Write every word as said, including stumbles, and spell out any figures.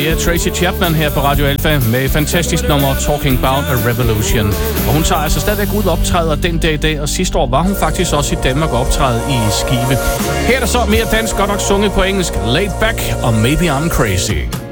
Det er Tracy Chapman her på Radio Alpha med et fantastisk nummer Talking About a Revolution. Og hun tager altså stadigvæk ud og optræder den dag i dag, og sidste år var hun faktisk også i Danmark og optræde i Skive. Her er der så mere dansk, godt nok sunget på engelsk, Laid Back og Maybe I'm Crazy.